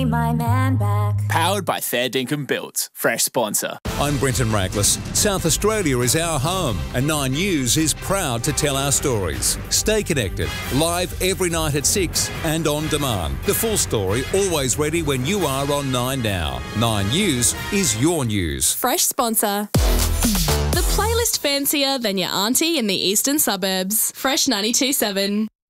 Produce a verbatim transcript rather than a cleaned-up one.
My man back. Powered by Fair Dinkum Built. Fresh sponsor. I'm Brenton Raglas. South Australia is our home, and Nine News is proud to tell our stories. Stay connected, live every night at six and on demand. The full story always ready when you are on Nine Now. Nine News is your news. Fresh sponsor. The playlist fancier than your auntie in the eastern suburbs. Fresh ninety-two point seven.